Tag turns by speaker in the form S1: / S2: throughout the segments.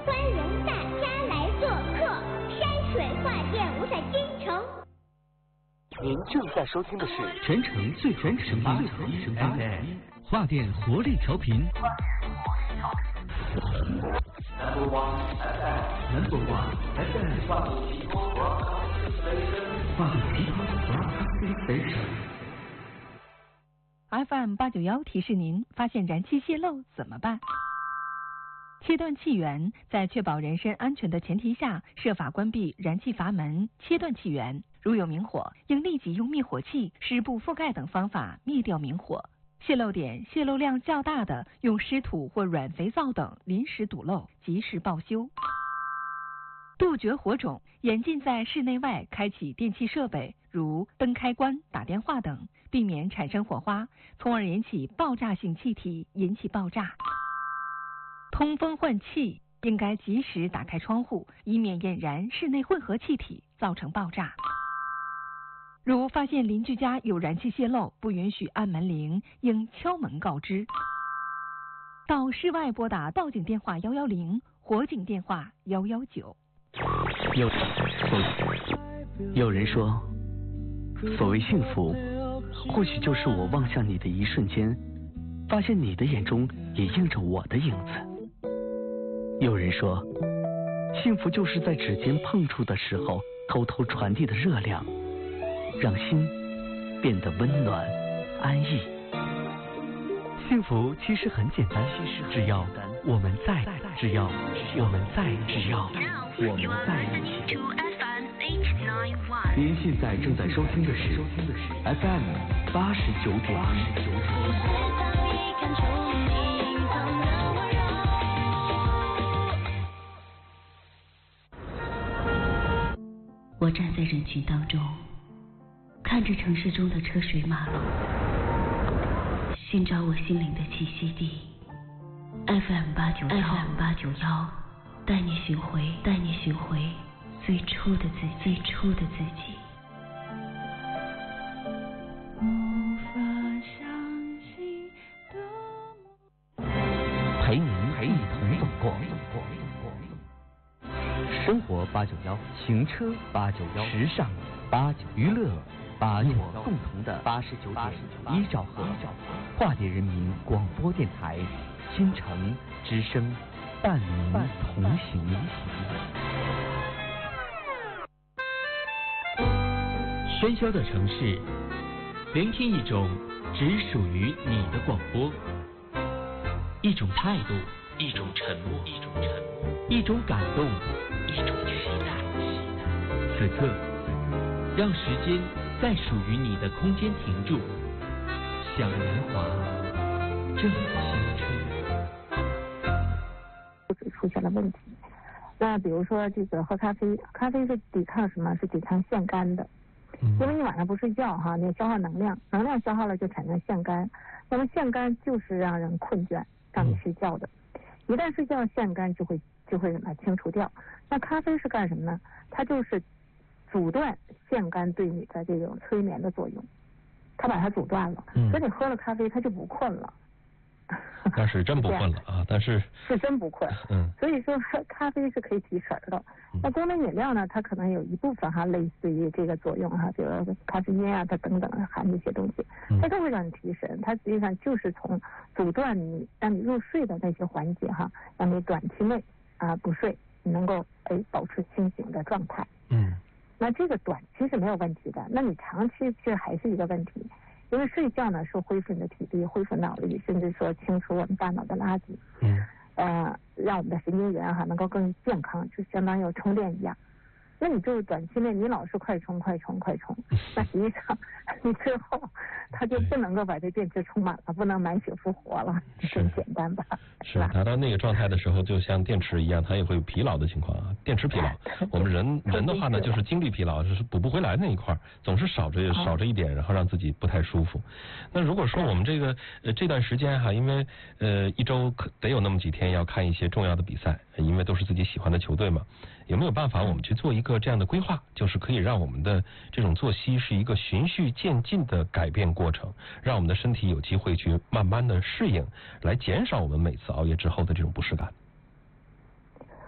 S1: 欢迎大家来做客山水画店五彩金城。
S2: 您正在收听的是
S3: 全城最全声音 FM 画店活力调频。
S2: Number one FM
S3: 画店集合 Broadcasting Station。FM 891提示您：发现燃气泄漏怎么办？切断气源，在确保人身安全的前提下，设法关闭燃气阀门，切断气源。如有明火，应立即用灭火器、湿布覆盖等方法灭掉明火。泄漏点、泄漏量较大的，用湿土或软肥皂等临时堵漏，及时报修。杜绝火种，严禁在室内外开启电气设备，如灯开关、打电话等，避免产生火花，从而引起爆炸性气体，引起爆炸。通风换气，应该及时打开窗户，以免引燃室内混合气体，造成爆炸。如发现邻居家有燃气泄漏，不允许按门铃，应敲门告知。到室外拨打报警电话110，火警电话119。
S2: 有人说，所谓幸福，或许就是我望向你的一瞬间，发现你的眼中也映着我的影子。有人说，幸福就是在指尖碰触的时候，偷偷传递的热量，让心变得温暖安逸。幸福其实很简单，只要我们在，只要我们在，只要我们在一起。您现在正在收听的是 FM 89.1。
S4: 我站在人群当中，看着城市中的车水马龙，寻找我心灵的栖息地。FM 891，带你寻回最初的自己。无法相信的
S3: 陪您一同走过。生活891，行车891，时尚891，娱乐891，共同的89.1兆赫，化蝶人民广播电台，新城之声，伴您同行。喧嚣的城市，聆听一种只属于你的广播，一种态度，一种沉默，一种感动，一种期待。此刻，让时间在属于你的空间停住，向年华正青春。
S5: 出现了问题。那比如说这个喝咖啡，咖啡是抵抗什么？是抵抗腺苷的。因为你晚上不睡觉哈，你消耗能量消耗了就产生腺苷。那么腺苷就是让人困倦，让你睡觉的。一旦睡觉，腺苷就会什么清除掉。那咖啡是干什么呢？它就是阻断腺苷对你的这种催眠的作用，它把它阻断了，所以你喝了咖啡它就不困了。
S6: 那是真不困了啊，但是
S5: 真不困。所以说咖啡是可以提神的。那功能饮料呢，它可能有一部分类似于这个作用比如咖啡因它等等含这些东西，它都会让你提神。它实际上就是从阻断你让你入睡的那些环节让你短期内不睡，你能够保持清醒的状态。那这个短期是没有问题的，那你长期其实还是一个问题。因为睡觉呢是恢复你的体力，恢复脑力，甚至说清除我们大脑的垃圾，让我们的神经元能够更健康，就相当于有充电一样。那你就是短期内你老是快充，那实际上你最后它就不能够把这电池充满了，不能满血复活了，很简单吧？
S6: 是达到那个状态的时候，就像电池一样，它也会有疲劳的情况电池疲劳。我们人的话呢，就是精力疲劳，就是补不回来那一块，总是少着一点，然后让自己不太舒服。那如果说我们这段时间因为一周得有那么几天要看一些重要的比赛，因为都是自己喜欢的球队嘛，有没有办法我们去做一个这样的规划，就是可以让我们的这种作息是一个循序渐进的改变过程，让我们的身体有机会去慢慢的适应，来减少我们每次熬夜之后的这种不适感。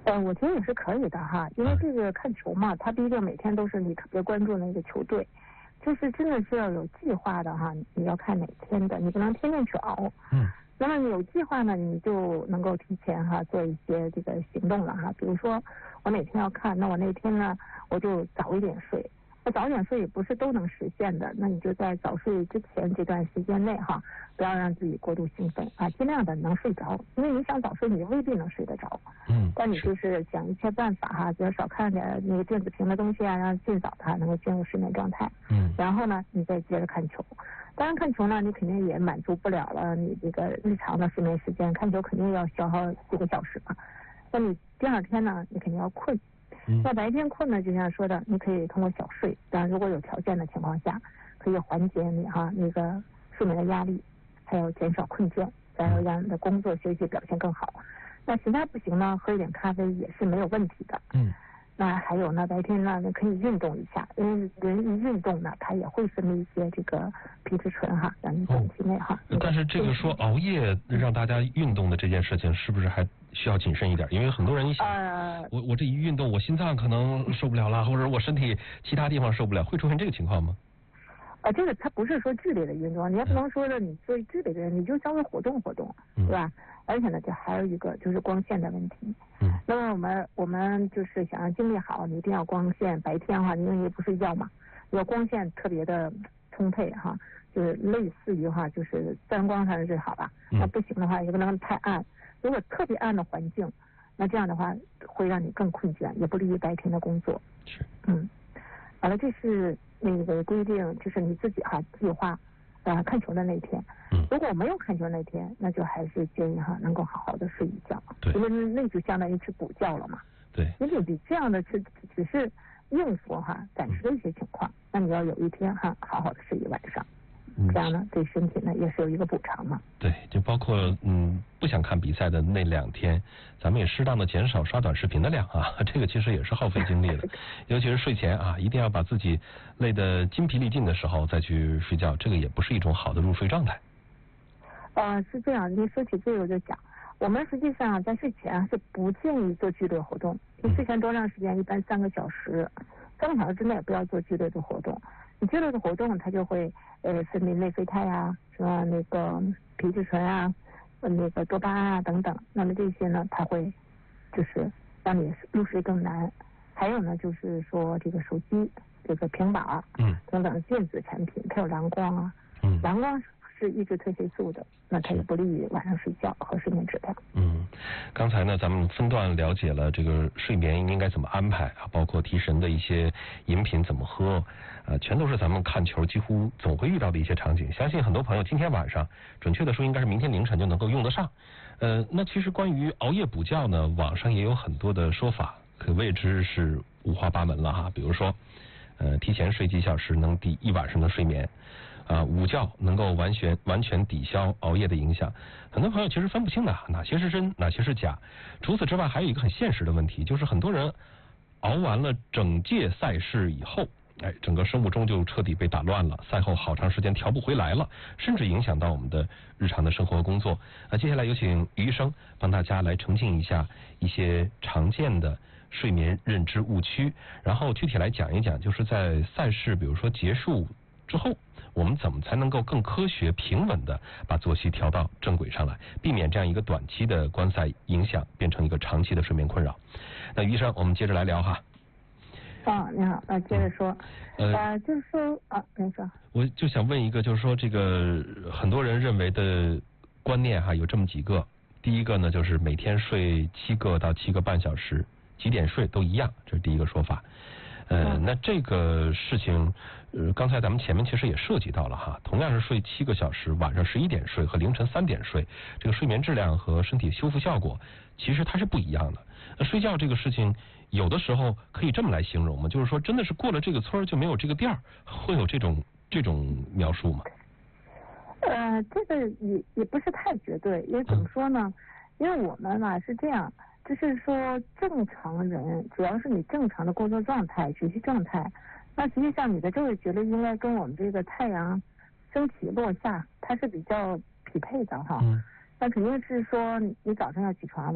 S5: 我觉得也是可以的哈，因为这个看球嘛，它不一定每天都是你特别关注那个球队，就是真的是要有计划的哈，你要看哪天的，你不能天天去熬。那么你有计划呢，你就能够提前哈做一些这个行动了哈。比如说我哪天要看，那我那天呢我就早一点睡。那早点睡也不是都能实现的，那你就在早睡之前这段时间内哈，不要让自己过度兴奋啊，尽量的能睡着，因为你想早睡，你未必能睡得着。但你就是想一切办法哈，只要少看点那个电子屏的东西啊，让尽早的能够进入睡眠状态。然后呢，你再接着看球。当然看球呢，你肯定也满足不了了你这个日常的睡眠时间，看球肯定要消耗几个小时嘛。那你第二天呢，你肯定要困。那白天困呢，就像说的，你可以通过小睡，当然如果有条件的情况下，可以缓解你哈那个睡眠的压力，还有减少困倦，然后让你的工作学习表现更好。那实在不行呢，喝一点咖啡也是没有问题的。那还有呢，白天呢，你可以运动一下，因为人一运动呢，它也会分泌一些这个皮质醇哈，让你短期内哈。
S6: 但是这个说熬夜让大家运动的这件事情，是不是还需要谨慎一点？因为很多人一想，我这一运动，我心脏可能受不了了，或者我身体其他地方受不了，会出现这个情况吗？
S5: 这个它不是说剧烈的运动，你也不能说的你做剧烈的人，你就稍微活动活动，对吧？而且呢，就还有一个就是光线的问题。那么我们就是想让精力好，你一定要光线，白天哈，因为你不睡觉嘛，要光线特别的充沛哈，就是类似于哈，就是自然光才是最好吧。那不行的话，也不能太暗。如果特别暗的环境，那这样的话会让你更困倦，也不利于白天的工作。完了，这是那个规定，就是你自己哈计划看球的那天。如果没有看球那天，那就还是建议哈能够好好的睡一觉，因为那就相当于是补觉了嘛。因为你这样的只是应付哈暂时的一些情况，那你要有一天哈好好的睡一晚上。这样呢，对身体呢也是有一个补偿嘛。
S6: 对，就包括不想看比赛的那2天，咱们也适当的减少刷短视频的量啊，这个其实也是耗费精力的。尤其是睡前啊，一定要把自己累得筋疲力尽的时候再去睡觉，这个也不是一种好的入睡状态。
S5: 是这样，你说起这个我就讲，我们实际上在睡前是不建议做剧烈活动。你睡前多长时间？一般3个小时，3个小时之内不要做剧烈的活动。你剧烈的活动，它就会分泌内啡肽啊，什么那个皮质醇啊，那个多巴胺啊等等。那么这些呢，它会就是让你入睡更难。还有呢，就是说这个手机、这个平板等等电子产品，它有蓝光啊，蓝光是抑制褪黑素的，那它也不利于晚上睡觉和睡眠质量。
S6: 刚才呢，咱们分段了解了这个睡眠应该怎么安排啊，包括提神的一些饮品怎么喝，全都是咱们看球几乎总会遇到的一些场景。相信很多朋友今天晚上，准确的说应该是明天凌晨就能够用得上。那其实关于熬夜补觉呢，网上也有很多的说法，可谓之是五花八门了哈。比如说，提前睡几小时能抵1晚上的睡眠。午觉能够完全抵消熬夜的影响，很多朋友其实分不清的，哪些是真，哪些是假。除此之外，还有一个很现实的问题，就是很多人熬完了整届赛事以后，整个生物钟就彻底被打乱了，赛后好长时间调不回来了，甚至影响到我们的日常的生活工作。接下来有请于医生帮大家来澄清一下一些常见的睡眠认知误区，然后具体来讲一讲，就是在赛事比如说结束之后，我们怎么才能够更科学平稳的把作息调到正轨上来，避免这样一个短期的观赛影响变成一个长期的睡眠困扰。那于医生，我们接着来聊哈。
S5: 你好，接着说，就是说您说，
S6: 我就想问一个，就是说这个很多人认为的观念哈，有这么几个。第一个呢，就是每天睡7个到7个半小时，几点睡都一样，这是第一个说法。那这个事情，刚才咱们前面其实也涉及到了哈，同样是睡7个小时，晚上11点睡和凌晨3点睡，这个睡眠质量和身体修复效果其实它是不一样的。那睡觉这个事情，有的时候可以这么来形容吗？就是说，真的是过了这个村就没有这个店儿，会有这种描述吗？
S5: 这个也不是太绝对，因为怎么说呢？因为我们嘛是这样。就是说，正常人主要是你正常的工作状态、学习状态，那实际上你的这个节律应该跟我们这个太阳升起落下，它是比较匹配的哈。那肯定是说你早上要起床，